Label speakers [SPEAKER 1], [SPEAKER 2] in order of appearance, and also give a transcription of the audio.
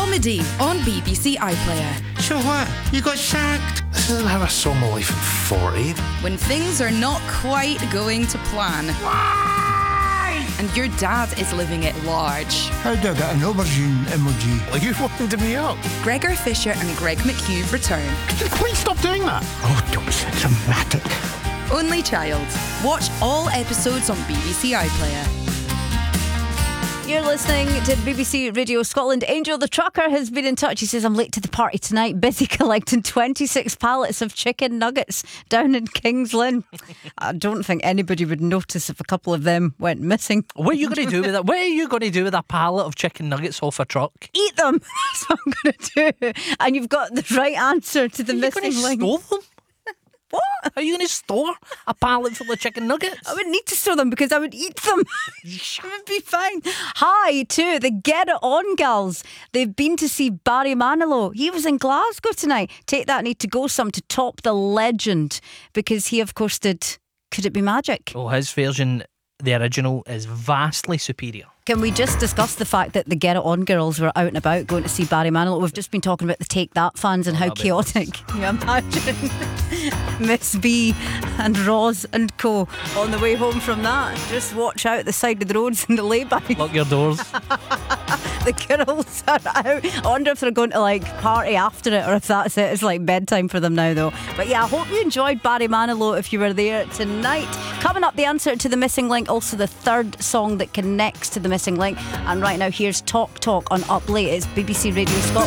[SPEAKER 1] Comedy on BBC iPlayer.
[SPEAKER 2] So what? You got sacked? This isn't how I saw my life at 40.
[SPEAKER 1] When things are not quite going to plan.
[SPEAKER 2] Why?
[SPEAKER 1] And your dad is living it large.
[SPEAKER 3] How do I get an aubergine emoji?
[SPEAKER 2] Well, you wound me up.
[SPEAKER 1] Gregor Fisher and Greg McHugh return.
[SPEAKER 2] Could you please stop doing that?
[SPEAKER 3] Oh, don't be so dramatic.
[SPEAKER 1] Only Child. Watch all episodes on BBC iPlayer.
[SPEAKER 4] You're listening to BBC Radio Scotland. Angel the trucker has been in touch. He says, I'm late to the party tonight, busy collecting 26 pallets of chicken nuggets down in Kings Lynn. I don't think anybody would notice if a couple of them went missing.
[SPEAKER 5] What are you going to do with it? What are you going to do with a pallet of chicken nuggets off a truck?
[SPEAKER 4] Eat them. That's what I'm going to do. And you've got the right answer to the missing link.
[SPEAKER 5] Store them?
[SPEAKER 4] What?
[SPEAKER 5] Are you going to store a pallet full of chicken nuggets?
[SPEAKER 4] I wouldn't need to store them because I would eat them. It would be fine. Hi to the Get It On girls. They've been to see Barry Manilow. He was in Glasgow tonight. Take That Need to Go some to top the legend because he, of course, did Could It Be Magic?
[SPEAKER 5] Oh, his version, the original, is vastly superior.
[SPEAKER 4] Can we just discuss the fact that the Get It On girls were out and about going to see Barry Manilow? We've just been talking about the Take That fans and how chaotic. Can you imagine Miss B and Roz and co on the way home from that? Just watch out the side of the roads in the lay-by.
[SPEAKER 5] Lock your doors.
[SPEAKER 4] The girls are out. I wonder if they're going to like party after it or if that's it. It's like bedtime for them now though. But yeah, I hope you enjoyed Barry Manilow if you were there tonight. Coming up, the answer to the missing link, also the third song that connects to the missing link. And right now here's Talk Talk on Up Late. It's BBC Radio Scotland.